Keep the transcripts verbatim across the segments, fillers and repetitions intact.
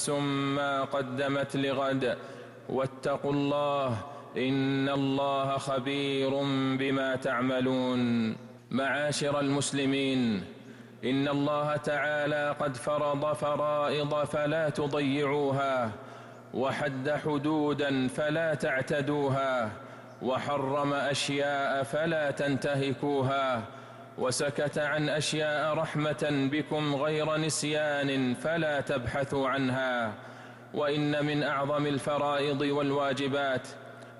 نفس ما قدمت لغد، واتقوا الله إن الله خبير بما تعملون. معاشر المسلمين، إن الله تعالى قد فرض فرائض فلا تضيعوها، وحد حدودا فلا تعتدوها، وحرم أشياء فلا تنتهكوها، وسكت عن أشياء رحمة بكم غير نسيان فلا تبحثوا عنها. وإن من أعظم الفرائض والواجبات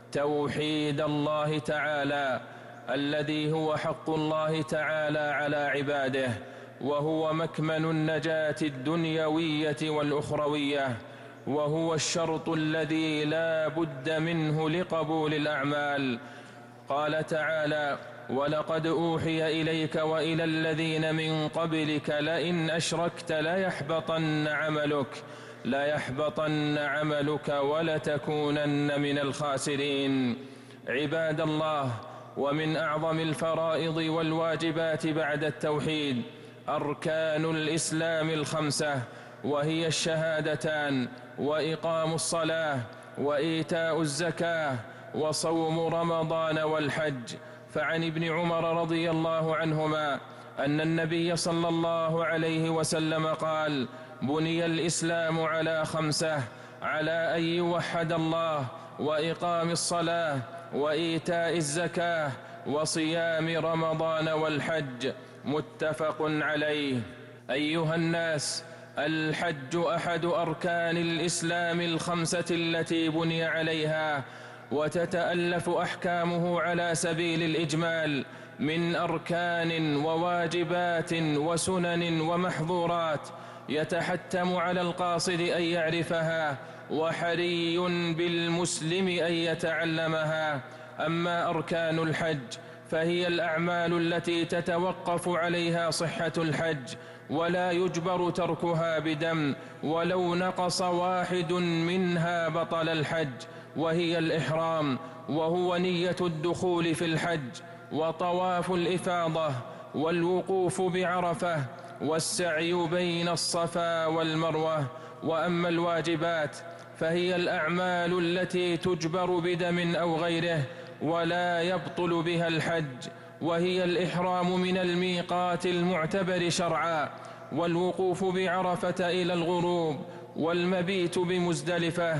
توحيد الله تعالى الذي هو حق الله تعالى على عباده، وهو مكمن النجاة الدنيوية والأخروية، وهو الشرط الذي لا بد منه لقبول الأعمال. قال تعالى: ولقد أوحي إليك وإلى الذين من قبلك لئن أشركت ليحبطن عملك ليحبطن عملك ولتكونن من الخاسرين. عباد الله، ومن أعظم الفرائض والواجبات بعد التوحيد أركان الإسلام الخمسة، وهي الشهادتان، وإقام الصلاة، وإيتاء الزكاة، وصوم رمضان، والحج. فعن ابن عمر رضي الله عنهما أن النبي صلى الله عليه وسلم قال: بني الإسلام على خمسة: على أن يوحد الله، وإقام الصلاة، وإيتاء الزكاة، وصيام رمضان، والحج. متفق عليه. أيها الناس، الحج أحد أركان الإسلام الخمسة التي بني عليها، وتتألف أحكامه على سبيل الإجمال من أركان وواجبات وسنن ومحظورات، يتحتم على القاصد أن يعرفها، وحري بالمسلم أن يتعلمها. أما أركان الحج فهي الأعمال التي تتوقف عليها صحة الحج، ولا يجبر تركها بدم، ولو نقص واحد منها بطل الحج، وهي الإحرام، وهو نية الدخول في الحج، وطواف الإفاضة، والوقوف بعرفة، والسعي بين الصفا والمروة. وأما الواجبات فهي الأعمال التي تجبر بدم أو غيره ولا يبطل بها الحج، وهي الإحرام من الميقات المعتبر شرعا، والوقوف بعرفة إلى الغروب، والمبيت بمزدلفة،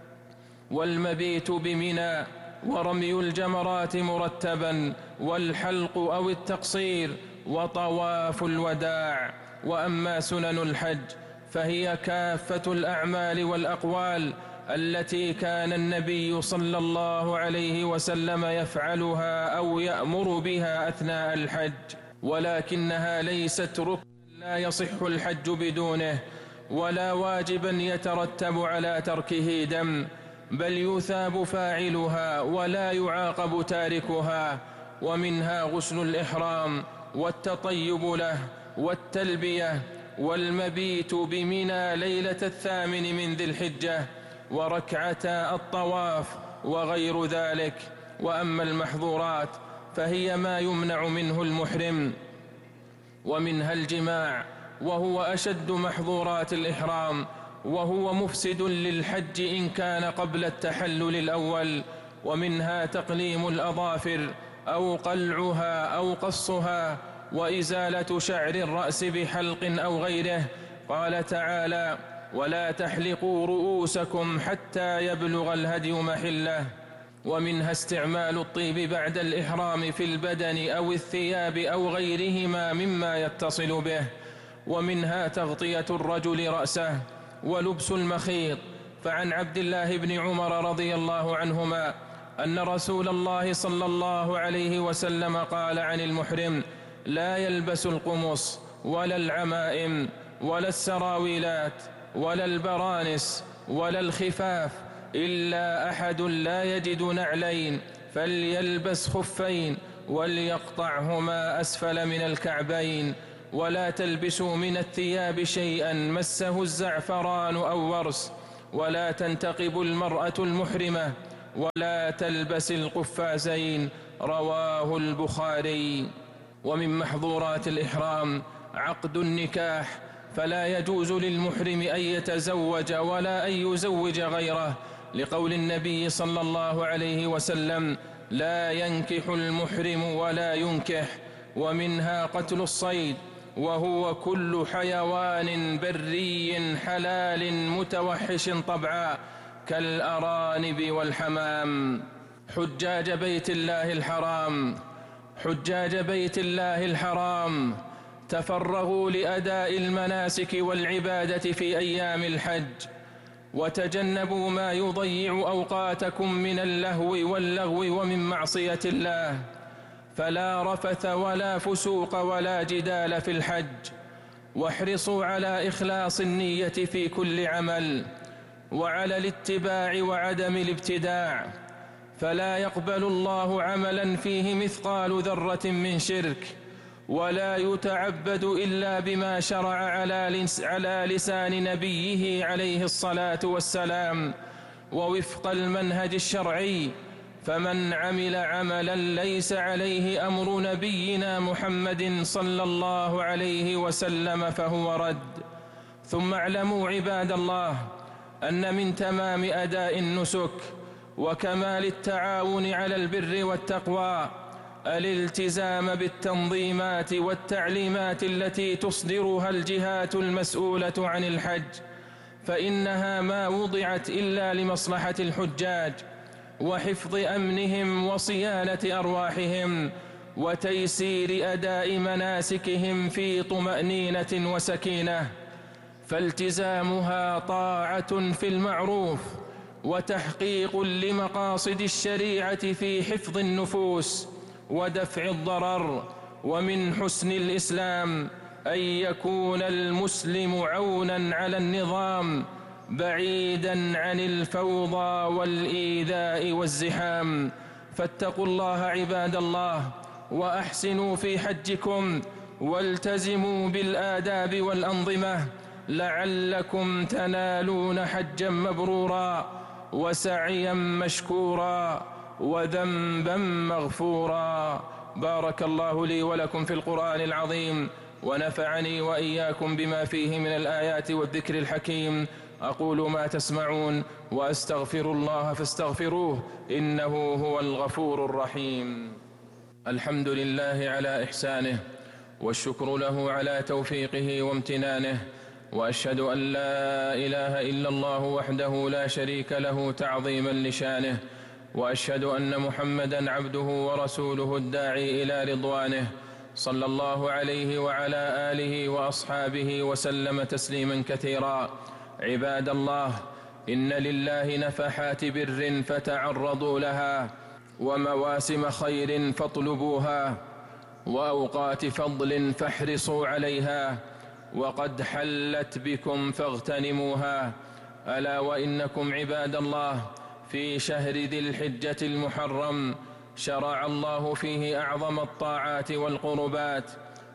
والمبيت بمنى، ورمي الجمرات مرتبا، والحلق أو التقصير، وطواف الوداع. وأما سنن الحج فهي كافة الأعمال والأقوال التي كان النبي صلى الله عليه وسلم يفعلها أو يأمر بها أثناء الحج، ولكنها ليست ركنا لا يصح الحج بدونه، ولا واجبا يترتب على تركه دم، بل يثاب فاعلها ولا يعاقب تاركها. ومنها غسل الإحرام، والتطيب له، والتلبية، والمبيت بمنى ليلة الثامن من ذي الحجة، وركعتا الطواف، وغير ذلك. وأما المحظورات فهي ما يمنع منه المحرم، ومنها الجماع، وهو أشد محظورات الإحرام، وهو مفسد للحج إن كان قبل التحلل الأول. ومنها تقليم الأظافر، أو قلعها أو قصها، وإزالة شعر الرأس بحلق أو غيره. قال تعالى: ولا تحلقوا رؤوسكم حتى يبلغ الهدي محله. ومنها استعمال الطيب بعد الإحرام في البدن أو الثياب أو غيرهما مما يتصل به. ومنها تغطية الرجل رأسه، ولبس المخيط. فعن عبد الله بن عمر رضي الله عنهما أن رسول الله صلى الله عليه وسلم قال عن المحرم: لا يلبس القمص، ولا العمائم، ولا السراويلات، ولا البرانس، ولا الخفاف، إلا أحد لا يجد نعلين فليلبس خفين، وليقطعهما أسفل من الكعبين. ولا تلبسوا من الثياب شيئا مسه الزعفران أو ورس. ولا تنتقب المرأة المحرمة، ولا تلبس القفازين. رواه البخاري. ومن محظورات الإحرام عقد النكاح، فلا يجوز للمحرم أن يتزوج ولا أن يزوج غيره، لقول النبي صلى الله عليه وسلم: لا ينكح المحرم ولا ينكح. ومنها قتل الصيد، وهو كل حيوان بري حلال متوحش طبعا كالأرانب والحمام. حجاج بيت الله الحرام حجاج بيت الله الحرام تفرغوا لأداء المناسك والعبادة في أيام الحج، وتجنبوا ما يضيع أوقاتكم من اللهو واللغو ومن معصية الله، فلا رفث ولا فسوق ولا جدال في الحج. واحرصوا على إخلاص النية في كل عمل، وعلى الاتباع وعدم الابتداع، فلا يقبل الله عملا فيه مثقال ذرة من شرك، ولا يتعبد إلا بما شرع على لسان نبيه عليه الصلاة والسلام ووفق المنهج الشرعي. فمن عمل عملا ليس عليه أمر نبينا محمد صلى الله عليه وسلم فهو رد. ثم اعلموا عباد الله أن من تمام أداء النسك وكمال التعاون على البر والتقوى الالتزام بالتنظيمات والتعليمات التي تصدرها الجهات المسؤولة عن الحج، فإنها ما وضعت إلا لمصلحة الحجاج وحفظ أمنهم وصيانة أرواحهم وتيسير أداء مناسكهم في طمأنينة وسكينة، فالتزامها طاعة في المعروف وتحقيق لمقاصد الشريعة في حفظ النفوس ودفع الضرر. ومن حسن الإسلام أن يكون المسلم عونا على النظام بعيدا عن الفوضى والإيذاء والزحام. فاتقوا الله عباد الله، وأحسنوا في حجكم، والتزموا بالآداب والأنظمة لعلكم تنالون حجا مبرورا وسعيا مشكورا وذنبا مغفورا. بارك الله لي ولكم في القرآن العظيم، ونفعني وإياكم بما فيه من الآيات والذكر الحكيم. أقول ما تسمعون وأستغفر الله فاستغفروه إنه هو الغفور الرحيم. الحمد لله على إحسانه، والشكر له على توفيقه وامتنانه، وأشهد أن لا إله إلا الله وحده لا شريك له تعظيما لشانه، وأشهد أن محمدا عبده ورسوله الداعي إلى رضوانه، صلى الله عليه وعلى آله وأصحابه وسلم تسليما كثيرا. عباد الله، إن لله نفحات بر فتعرضوا لها، ومواسم خير فاطلبوها، وأوقات فضل فاحرصوا عليها، وقد حلت بكم فاغتنموها. ألا وإنكم عباد الله في شهر ذي الحجة المحرم شرع الله فيه أعظم الطاعات والقربات،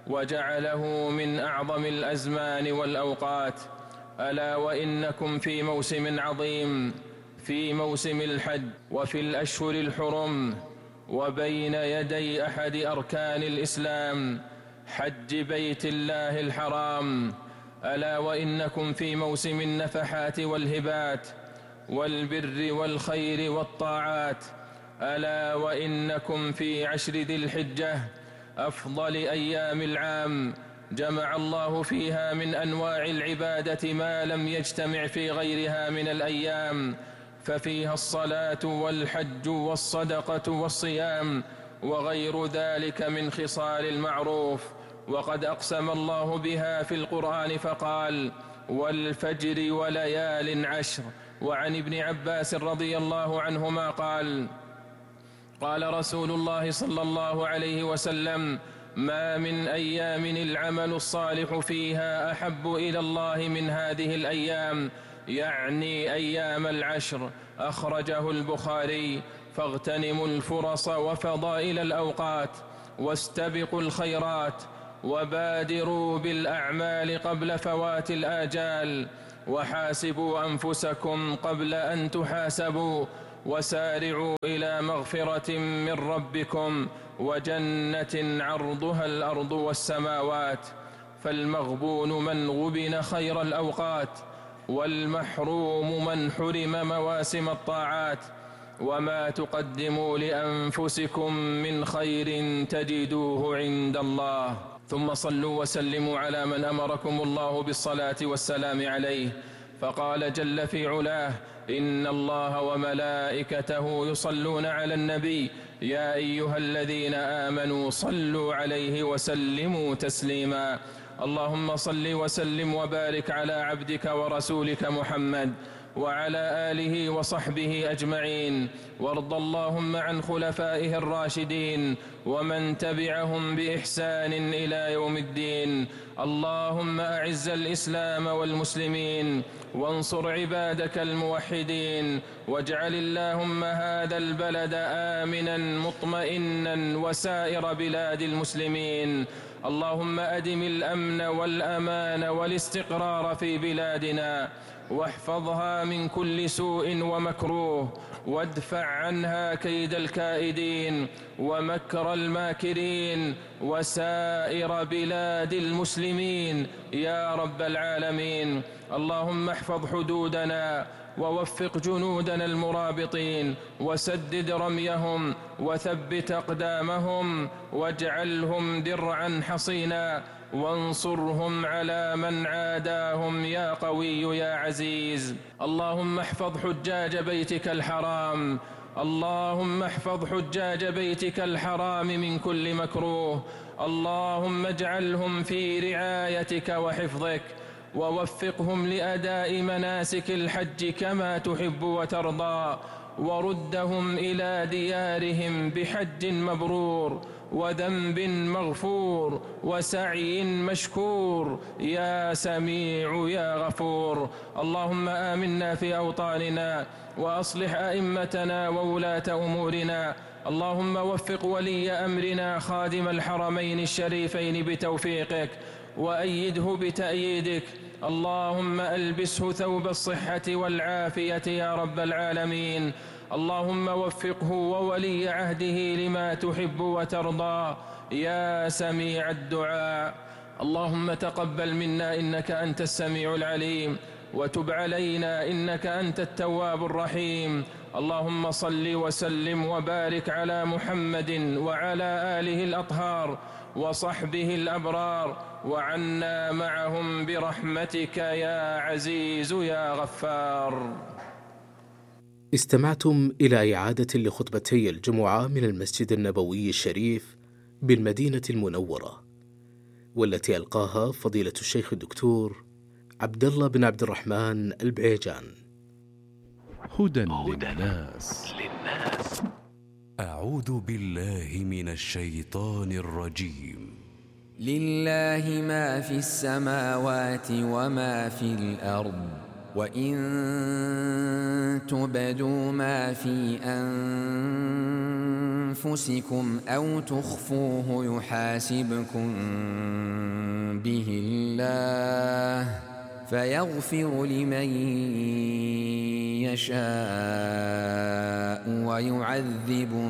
وجعله من أعظم الأزمان والأوقات. ألا وإنكم في موسم عظيم، في موسم الحج وفي الأشهر الحرم، وبين يدي أحد أركان الإسلام حج بيت الله الحرام. ألا وإنكم في موسم النفحات والهبات والبر والخير والطاعات. ألا وإنكم في عشر ذي الحجة أفضل أيام العام، جمع الله فيها من أنواع العبادة ما لم يجتمع في غيرها من الأيام، ففيها الصلاة والحج والصدقة والصيام وغير ذلك من خصال المعروف. وقد أقسم الله بها في القرآن فقال: والفجر وليال عشر. وعن ابن عباس رضي الله عنهما قال: قال رسول الله صلى الله عليه وسلم: ما من أيام العمل الصالح فيها أحب إلى الله من هذه الأيام، يعني أيام العشر. أخرجه البخاري. فاغتنموا الفرص وفضائل الأوقات، واستبقوا الخيرات، وبادروا بالأعمال قبل فوات الآجال، وحاسبوا أنفسكم قبل أن تحاسبوا، وسارعوا إلى مغفرة من ربكم وجنة عرضها الأرض والسماوات. فالمغبون من غبن خير الأوقات، والمحروم من حرم مواسم الطاعات. وما تقدموا لأنفسكم من خير تجدوه عند الله. ثم صلوا وسلموا على من أمركم الله بالصلاة والسلام عليه، فقال جل في علاه: إن الله وملائكته يصلون على النبي يا أيها الذين آمنوا صلوا عليه وسلموا تسليما. اللهم صل وسلم وبارك على عبدك ورسولك محمد وعلى آله وصحبه أجمعين، وارض اللهم عن خلفائه الراشدين ومن تبعهم بإحسان إلى يوم الدين. اللهم أعز الإسلام والمسلمين، وانصر عبادك الموحدين، واجعل اللهم هذا البلد آمنا مطمئنا وسائر بلاد المسلمين. اللهم أدم الأمن والأمان والاستقرار في بلادنا، واحفظها من كل سوء ومكروه، وادفع عنها كيد الكائدين ومكر الماكرين وسائر بلاد المسلمين يا رب العالمين. اللهم احفظ حدودنا ووفق جنودنا المرابطين، وسدد رميهم وثبت أقدامهم، واجعلهم درعا حصينا، وانصرهم على من عاداهم يا قوي يا عزيز. اللهم احفظ حجاج بيتك الحرام، اللهم احفظ حجاج بيتك الحرام من كل مكروه. اللهم اجعلهم في رعايتك وحفظك، ووفقهم لأداء مناسك الحج كما تحب وترضى، وردهم إلى ديارهم بحج مبرور وذنب مغفور وسعي مشكور يا سميع يا غفور. اللهم آمنا في أوطاننا، وأصلح أئمتنا وولاة أمورنا. اللهم وفق ولي أمرنا خادم الحرمين الشريفين بتوفيقك، وأيده بتأييدك. اللهم ألبسه ثوب الصحة والعافية يا رب العالمين. اللهم وفقه وولي عهده لما تحب وترضى يا سميع الدعاء. اللهم تقبل منا إنك أنت السميع العليم، وتب علينا إنك أنت التواب الرحيم. اللهم صل وسلم وبارك على محمد وعلى آله الأطهار وصحبه الأبرار، وعنا معهم برحمتك يا عزيز يا غفار. استمعتم إلى إعادة لخطبتي الجمعة من المسجد النبوي الشريف بالمدينة المنورة، والتي ألقاها فضيلة الشيخ الدكتور عبد الله بن عبد الرحمن البعيجان. هدى للناس. للناس. أعوذ بالله من الشيطان الرجيم. لله ما في السماوات وما في الأرض، وإن تبدوا ما في أنفسكم أو تخفوه يحاسبكم به الله، فيغفر لمن يشاء ويعذب